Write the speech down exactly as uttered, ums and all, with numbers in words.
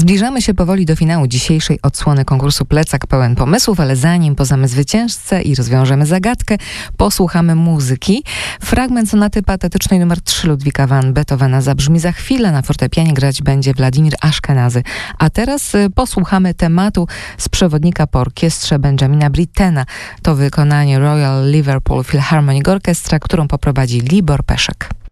Zbliżamy się powoli do finału dzisiejszej odsłony konkursu Plecak Pełen Pomysłów, ale zanim poznamy zwycięzcę i rozwiążemy zagadkę, posłuchamy muzyki. Fragment sonaty patetycznej numer trzy Ludwika van Beethovena zabrzmi za chwilę. Na fortepianie grać będzie Władimir Aszkenazy. A teraz y, posłuchamy tematu z przewodnika po orkiestrze Benjamina Brittena. To wykonanie Royal Liverpool Philharmonic Orchestra, którą poprowadzi Libor Peszek.